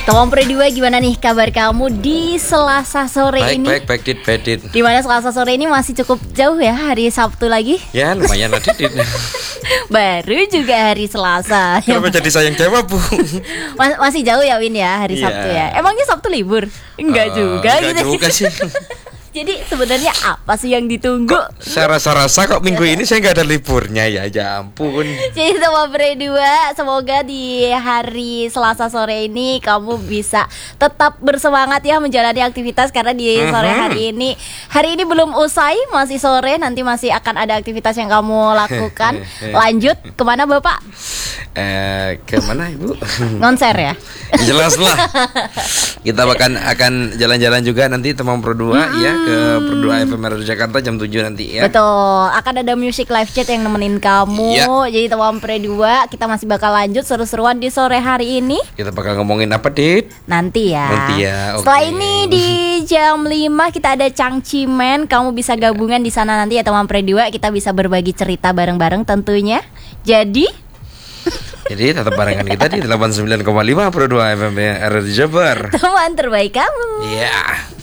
Teman Pro 2, gimana nih kabar kamu di Selasa sore ini? Baik, Dit. Dimana Selasa sore ini masih cukup jauh ya, hari Sabtu lagi? Ya, lumayan lah, Dit. Baru juga hari Selasa. Kenapa jadi sayang jawab, Bu? Masih jauh ya, Win ya, hari Iya. Sabtu ya. Emangnya Sabtu libur? Enggak juga enggak gitu. juga sih. Jadi sebenarnya apa sih yang ditunggu? Saya rasa kok minggu ini saya nggak ada liburnya ya ampun. Jadi Teman Pro 2, semoga di hari Selasa sore ini kamu bisa tetap bersemangat ya menjalani aktivitas. Karena di sore hari ini belum usai, masih sore, nanti masih akan ada aktivitas yang kamu lakukan. Lanjut, kemana Bapak? Kemana Ibu? Konser ya? Jelas lah. Kita akan jalan-jalan juga nanti Teman Pro 2 ya ke Pro 2 FM Radio Jakarta jam 7 nanti ya. Betul, akan ada music live chat yang nemenin kamu. Iya. Jadi Teman Pro 2, kita masih bakal lanjut seru-seruan di sore hari ini. Kita bakal ngomongin apa, Dit? Nanti ya. Oke. Setelah ini di jam 5 kita ada Cangcimen. Kamu bisa gabungan di sana nanti ya Teman Pro 2. Kita bisa berbagi cerita bareng-bareng tentunya. Jadi tetap barengan kita di 89,5 Pro 2 FM Radio Jabar. teman terbaik kamu. Iya.